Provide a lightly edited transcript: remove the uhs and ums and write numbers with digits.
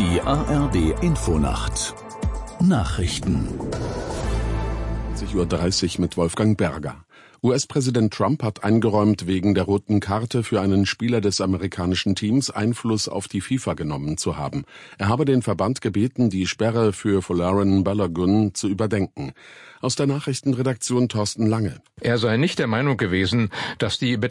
Die ARD Infonacht Nachrichten 20:30 Uhr mit Wolfgang Berger. US-Präsident Trump hat eingeräumt, wegen der roten Karte für einen Spieler des amerikanischen Teams Einfluss auf die FIFA genommen zu haben. Er habe den Verband gebeten, die Sperre für Folarin Balogun zu überdenken. Aus der Nachrichtenredaktion Thorsten Lange. Er sei nicht der Meinung gewesen, dass die